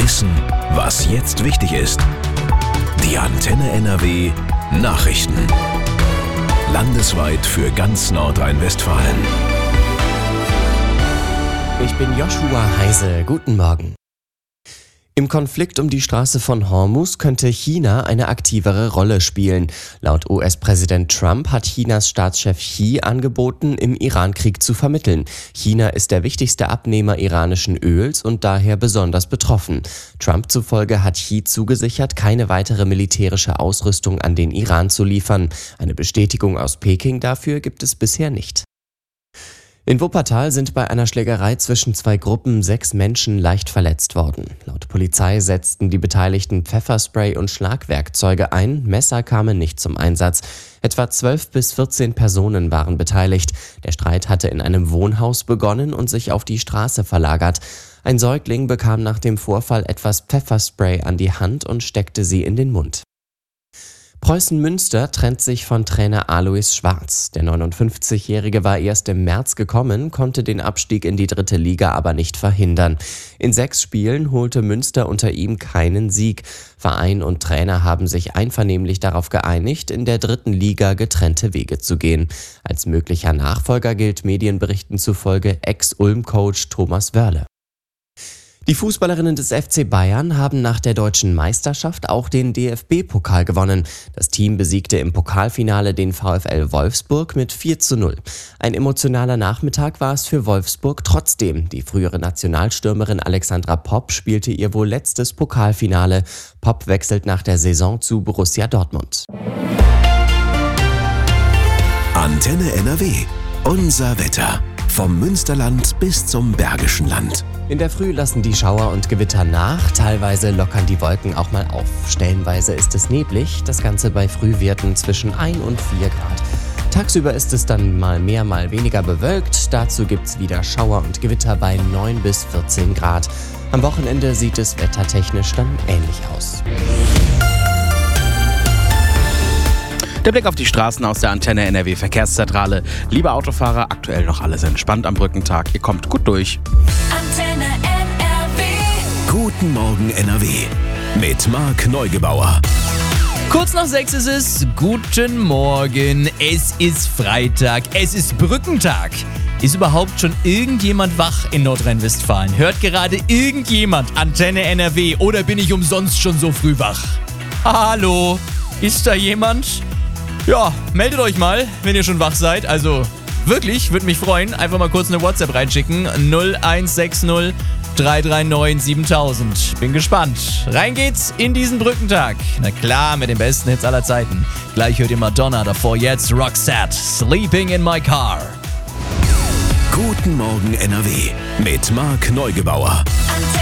Wissen, was jetzt wichtig ist. Die Antenne NRW Nachrichten. Landesweit für ganz Nordrhein-Westfalen. Ich bin Joshua Heise. Guten Morgen. Im Konflikt um die Straße von Hormuz könnte China eine aktivere Rolle spielen. Laut US-Präsident Trump hat Chinas Staatschef Xi angeboten, im Iran-Krieg zu vermitteln. China ist der wichtigste Abnehmer iranischen Öls und daher besonders betroffen. Trump zufolge hat Xi zugesichert, keine weitere militärische Ausrüstung an den Iran zu liefern. Eine Bestätigung aus Peking dafür gibt es bisher nicht. In Wuppertal sind bei einer Schlägerei zwischen zwei Gruppen 6 Menschen leicht verletzt worden. Laut Polizei setzten die Beteiligten Pfefferspray und Schlagwerkzeuge ein, Messer kamen nicht zum Einsatz. Etwa 12 bis 14 Personen waren beteiligt. Der Streit hatte in einem Wohnhaus begonnen und sich auf die Straße verlagert. Ein Säugling bekam nach dem Vorfall etwas Pfefferspray an die Hand und steckte sie in den Mund. Preußen Münster trennt sich von Trainer Alois Schwarz. Der 59-Jährige war erst im März gekommen, konnte den Abstieg in die 3. Liga aber nicht verhindern. In 6 Spielen holte Münster unter ihm keinen Sieg. Verein und Trainer haben sich einvernehmlich darauf geeinigt, in der 3. Liga getrennte Wege zu gehen. Als möglicher Nachfolger gilt Medienberichten zufolge Ex-Ulm-Coach Thomas Wörle. Die Fußballerinnen des FC Bayern haben nach der deutschen Meisterschaft auch den DFB-Pokal gewonnen. Das Team besiegte im Pokalfinale den VfL Wolfsburg mit 4:0. Ein emotionaler Nachmittag war es für Wolfsburg trotzdem. Die frühere Nationalstürmerin Alexandra Popp spielte ihr wohl letztes Pokalfinale. Popp wechselt nach der Saison zu Borussia Dortmund. Antenne NRW. Unser Wetter. Vom Münsterland bis zum Bergischen Land. In der Früh lassen die Schauer und Gewitter nach, teilweise lockern die Wolken auch mal auf. Stellenweise ist es neblig, das Ganze bei Frühwerten zwischen 1 und 4 Grad. Tagsüber ist es dann mal mehr, mal weniger bewölkt, dazu gibt's wieder Schauer und Gewitter bei 9 bis 14 Grad. Am Wochenende sieht es wettertechnisch dann ähnlich aus. Der Blick auf die Straßen aus der Antenne NRW Verkehrszentrale. Liebe Autofahrer, aktuell noch alles entspannt am Brückentag. Ihr kommt gut durch. Antenne NRW. Guten Morgen NRW. Mit Marc Neugebauer. Kurz nach 6 ist es. Guten Morgen. Es ist Freitag. Es ist Brückentag. Ist überhaupt schon irgendjemand wach in Nordrhein-Westfalen? Hört gerade irgendjemand Antenne NRW oder bin ich umsonst schon so früh wach? Hallo? Ist da jemand? Ja, meldet euch mal, wenn ihr schon wach seid. Also wirklich, würde mich freuen. Einfach mal kurz eine WhatsApp reinschicken. 0160 339 7000. Bin gespannt. Rein geht's in diesen Brückentag. Na klar, mit den besten Hits aller Zeiten. Gleich hört ihr Madonna, davor jetzt Roxette. Sleeping in my car. Guten Morgen NRW. Mit Marc Neugebauer.